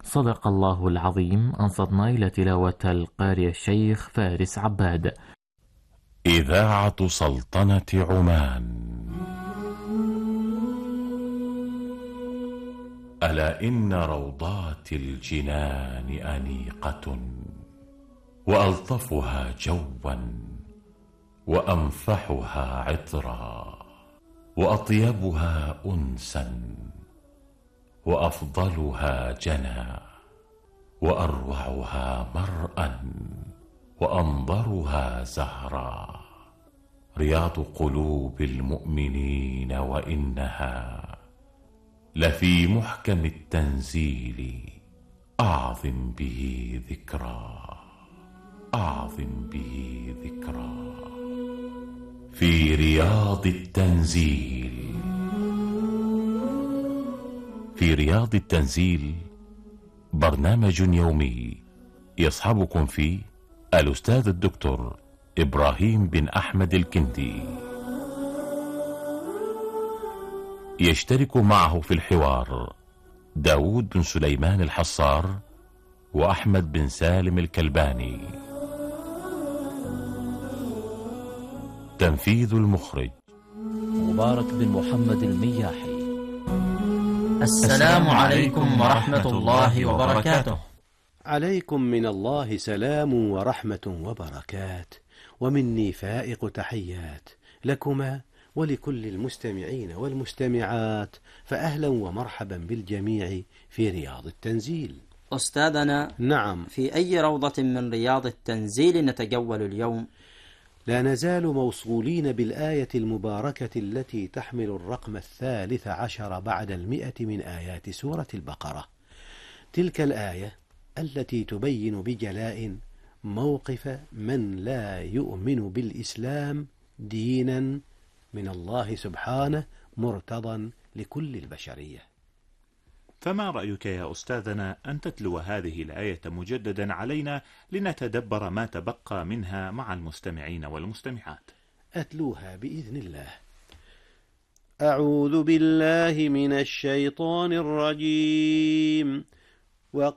صدق الله العظيم. أنصتنا إلى تلاوة القارئ الشيخ فارس عباد. إذاعة سلطنة عمان. ألا إن روضات الجنان أنيقة، وألطفها جوا وأنفحها عطرا، وأطيبها أنسا وأفضلها جنى، وأروعها مرءا وأنظرها زهرا. رياض قلوب المؤمنين وإنها لفي محكم التنزيل، أعظم به ذكرى، أعظم به ذكرى. في رياض التنزيل. في رياض التنزيل برنامج يومي يصحبكم فيه الأستاذ الدكتور إبراهيم بن أحمد الكندي. يشترك معه في الحوار داود بن سليمان الحصار وأحمد بن سالم الكلباني. تنفيذ المخرج مبارك بن محمد المياحي. السلام عليكم ورحمة الله وبركاته. عليكم من الله سلام ورحمة وبركات، ومني فائق تحيات لكما ولكل المستمعين والمستمعات، فأهلا ومرحبا بالجميع في رياض التنزيل. أستاذنا، نعم، في أي روضة من رياض التنزيل نتجول اليوم؟ لا نزال موصولين بالآية المباركة التي تحمل الرقم 13 بعد 100 من آيات سورة البقرة. تلك الآية التي تبين بجلاء موقف من لا يؤمن بالإسلام دينا من الله سبحانه مرتضى لكل البشرية. فما رأيك يا أستاذنا أن تتلو هذه الآية مجددا علينا لنتدبر ما تبقى منها مع المستمعين والمستمعات؟ أتلوها بإذن الله. أعوذ بالله من الشيطان الرجيم.